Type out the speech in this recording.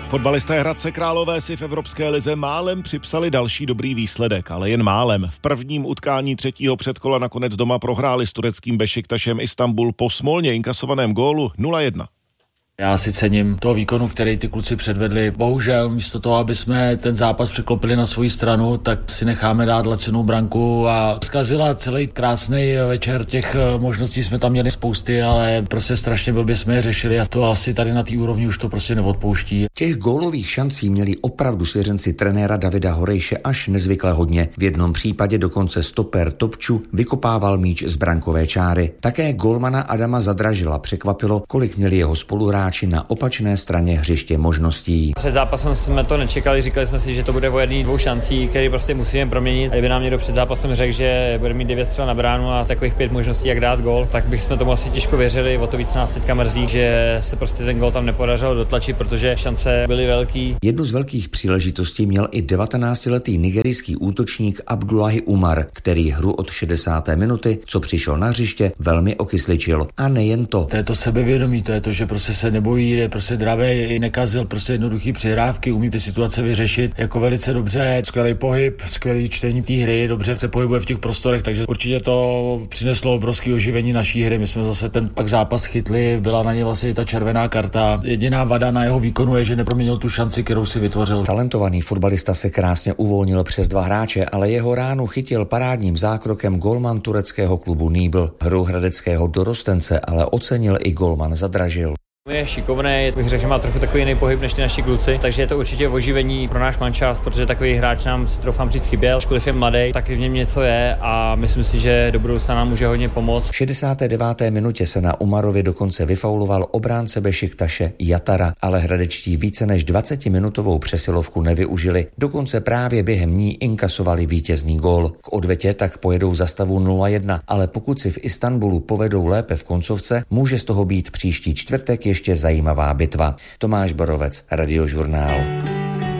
Fotbalisté Hradce Králové si v Evropské lize málem připsali další dobrý výsledek, ale jen málem. V prvním utkání třetího předkola nakonec doma prohráli s tureckým Bešiktašem Istanbul po smolně inkasovaném gólu 0-1. Já si cením toho výkonu, který ty kluci předvedli. Bohužel místo toho, aby jsme ten zápas překlopili na svou stranu, tak si necháme dát lacinou branku a zkazila celý krásný večer. Těch možností jsme tam měli spousty, ale prostě strašně blbě jsme je řešili a to asi tady na té úrovni už to prostě neodpouští. Těch gólových šancí měli opravdu svěřenci trenéra Davida Horejše až nezvykle hodně. V jednom případě dokonce stoper Topču vykopával míč z brankové čáry. Také gólmana Adama Zadražila překvapilo, kolik měli jeho spoluhráči na opačné straně hřiště možností. Před zápasem jsme to nečekali, říkali jsme si, že to bude o 1-2 šancí, které prostě musíme proměnit. Kdyby nám někdo před zápasem řekl, že bude mít 9 střel na bránu a takových 5 možností, jak dát gól, tak bychom tomu asi těžko věřili. O to víc nás teďka mrzí, že se prostě ten gól tam nepodařilo dotlačit, protože šance byly velký. Jednu z velkých příležitostí měl i 19letý nigerijský útočník Abdullahi Umar, který hru od 60. minuty, co přišel na hřiště, velmi okysličil. A nejen to. To je to sebevědomí, to je to, že prostě se nebojí, je prostě dravej, nekazil, prostě jednoduchý přihrávky, umí ty situace vyřešit jako velice dobře, skvělý pohyb, skvělý čtení té hry, dobře se pohybuje v těch prostorech, takže určitě to přineslo obrovské oživení naší hry. My jsme zase ten pak zápas chytli, byla na něj vlastně ta červená karta. Jediná vada na jeho výkonu je, že neproměnil tu šanci, kterou si vytvořil. Talentovaný fotbalista se krásně uvolnil přes 2 hráče, ale jeho ránu chytil parádním zákrokem golman tureckého klubu Nibl. Hru hradeckého dorostence ale ocenil i golman Zadražil. Je šikovný, bych řekl, že má trochu takový jiný pohyb než ty naši kluci, takže je to určitě oživení pro náš manšaft, protože takový hráč nám si troufám říct chyběl, ačkoliv je mladý, tak v něm něco je a myslím si, že do budoucna nám může hodně pomoct. V 69. minutě se na Umarově dokonce vyfauloval obránce Bešiktaše Jatara, ale hradečtí více než 20-minutovou přesilovku nevyužili. Dokonce právě během ní inkasovali vítězný gól. K odvetě tak pojedou za stavu 0-1, ale pokud si v Istanbulu povedou lépe v koncovce, může z toho být příští čtvrtek ještě zajímavá bitva. Tomáš Borovec, Radiožurnál.